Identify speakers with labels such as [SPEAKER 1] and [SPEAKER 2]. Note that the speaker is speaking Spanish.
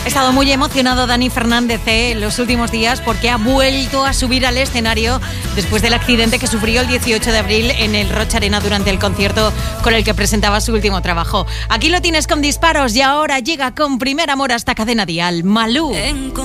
[SPEAKER 1] Ha estado muy emocionado Dani Fernández en los últimos días porque ha vuelto a subir al escenario después del accidente que sufrió el 18 de abril en el Roch Arena durante el concierto con el que presentaba su último trabajo. Aquí lo tienes con Disparos y ahora llega con Primer Amor hasta Cadena Dial, Malú.